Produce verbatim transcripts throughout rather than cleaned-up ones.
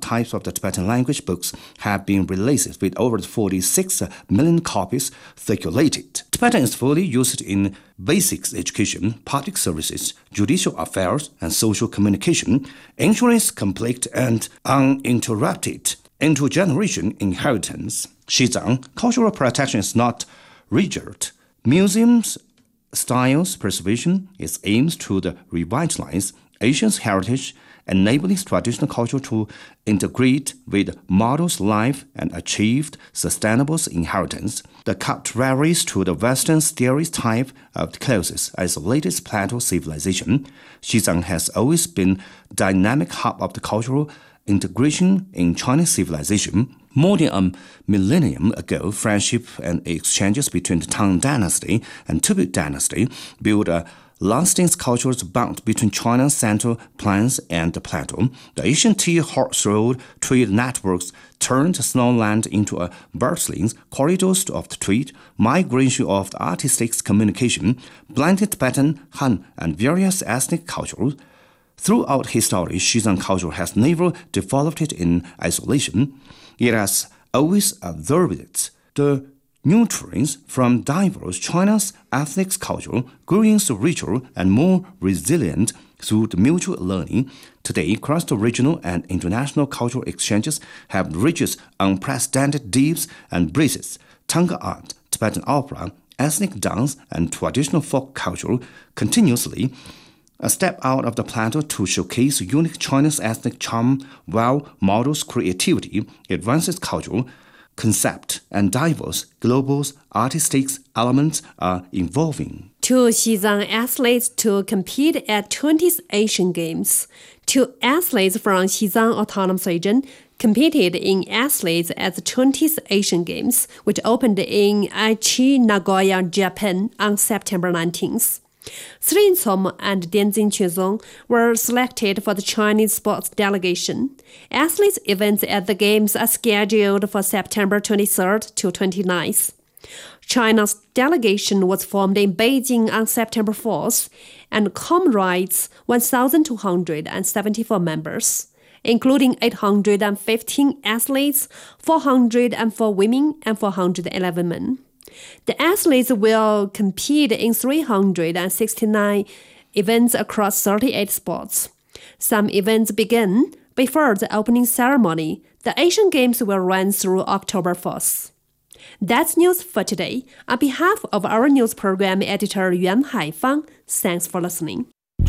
types of the Tibetan language books have been released with over forty-six million copies circulated. Tibetan is fully used in basic education, public services, judicial affairs, and social communication, insurance, conflict, and uninterrupted intergeneration inheritance. Xizang cultural protection is not rigid. Museums styles preservation is aims to the revitalize Asia's heritage, enabling traditional culture to integrate with models life and achieved sustainable inheritance. The contraries to the Western stereotype of the closest, isolated plateau civilization, Xizang has always been dynamic hub of the cultural integration in Chinese civilization. More than a millennium ago, friendship and exchanges between the Tang Dynasty and Tibet Dynasty built a lasting cultural bond between China's central plains and the plateau. The ancient tea horse road trade networks turned snowland into a bustling corridors of the trade, migration of the artistic communication, blended Tibetan, Han, and various ethnic cultures. Throughout history, Xizang culture has never developed in isolation. It has always observed the nutrients from diverse China's ethnic culture, growing richer and more resilient through the mutual learning. Today, cross-regional and international cultural exchanges have reached unprecedented depths and breadths. Tangka art, Tibetan opera, ethnic dance, and traditional folk culture continuously a step out of the plateau to showcase unique Chinese ethnic charm while models creativity, advances cultural concept, and diverse global artistic elements are evolving. Two Xizang athletes to compete at twentieth Asian Games. Two athletes from Xizang Autonomous Region competed in athletes at the twentieth Asian Games, which opened in Aichi, Nagoya, Japan on September nineteenth. Srin Som and Dianjin Quezong were selected for the Chinese sports delegation. Athletes events at the Games are scheduled for September twenty-third to twenty-ninth. China's delegation was formed in Beijing on September fourth and comprises one thousand two hundred seventy-four members, including eight hundred fifteen athletes, four hundred four women, and four hundred eleven men. The athletes will compete in three hundred sixty-nine events across thirty-eight sports. Some events begin before the opening ceremony. The Asian Games will run through October fourth. That's news for today. On behalf of our news program editor Yuan Haifang, thanks for listening.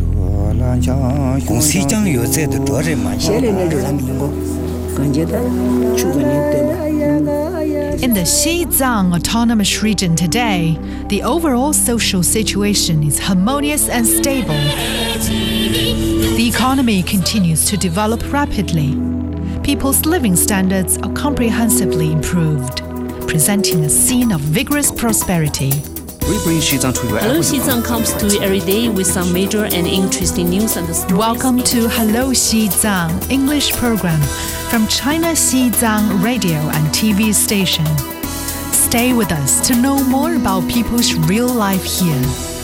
In the Xizang Autonomous Region today, the overall social situation is harmonious and stable. The economy continues to develop rapidly. People's living standards are comprehensively improved, presenting a scene of vigorous prosperity. We bring Xizang to you. Hello Xizang comes to you every day with some major and interesting news and stories. Welcome to Hello Xizang English program from China Xizang radio and T V station. Stay with us to know more about people's real life here.